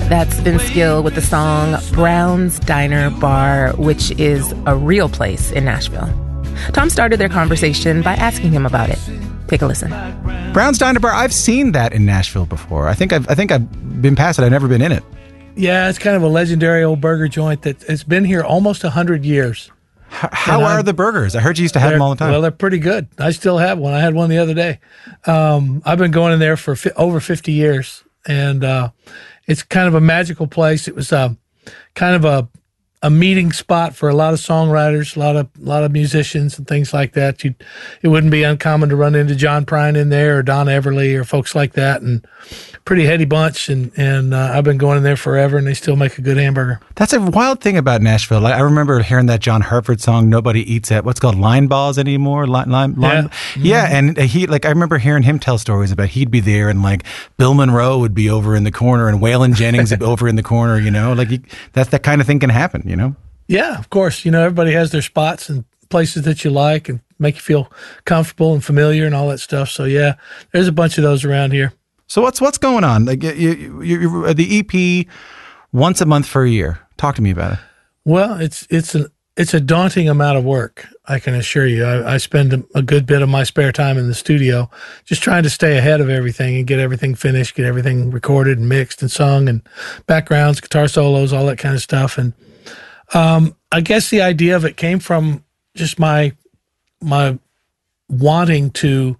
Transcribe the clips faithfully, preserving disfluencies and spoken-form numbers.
That's Vince Gill with the song Brown's Diner Bar, which is a real place in Nashville. Tom started their conversation by asking him about it. Take a listen. Brown's Diner Bar, I've seen that in Nashville before. I think I've I think I've been past it. I've never been in it. Yeah, it's kind of a legendary old burger joint that it's been here almost one hundred years. H- how are the burgers? I heard you used to have them all the time. Well, they're pretty good. I still have one. I had one the other day. Um, I've been going in there for fi- over fifty years, and uh, it's kind of a magical place. It was uh, kind of a a meeting spot for a lot of songwriters, a lot of a lot of musicians and things like that. You, it wouldn't be uncommon to run into John Prine in there or Don Everly or folks like that, and pretty heady bunch. And and uh, I've been going in there forever, and they still make a good hamburger. That's a wild thing about Nashville. I remember hearing that John Hartford song, "Nobody Eats at what's called line balls anymore." Line, line, line. Yeah, mm-hmm. yeah, and he like I remember hearing him tell stories about he'd be there, and like Bill Monroe would be over in the corner, and Waylon Jennings would be over in the corner. You know, like he, that's that kind of thing can happen. You know. Yeah, of course. You know, everybody has their spots and places that you like and make you feel comfortable and familiar and all that stuff. So yeah, there's a bunch of those around here. So what's what's going on? Like you, you, you, the E P, once a month for a year. Talk to me about it. Well, it's it's an it's a daunting amount of work. I can assure you. I, I spend a, a good bit of my spare time in the studio, just trying to stay ahead of everything and get everything finished, get everything recorded and mixed and sung, and backgrounds, guitar solos, all that kind of stuff. And Um, I guess the idea of it came from just my my wanting to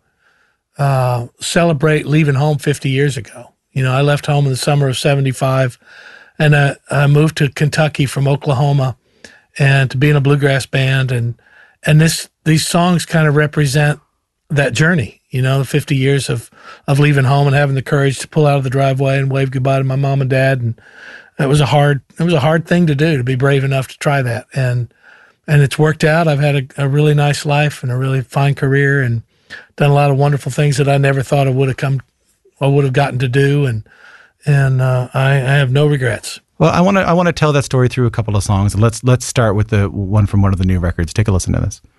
uh, celebrate leaving home fifty years ago. You know, I left home in the summer of seventy-five, and I, I moved to Kentucky from Oklahoma, and to be in a bluegrass band, and and this these songs kind of represent that journey. You know, the fifty years of of leaving home and having the courage to pull out of the driveway and wave goodbye to my mom and dad. And It was a hard, it was a hard thing to do, to be brave enough to try that. And, and it's worked out. I've had a, a really nice life and a really fine career, and done a lot of wonderful things that I never thought I would have come, I would have gotten to do. And, and, uh, I, I have no regrets. Well, I want to, I want to tell that story through a couple of songs. Let's, let's start with the one from one of the new records. Take a listen to this.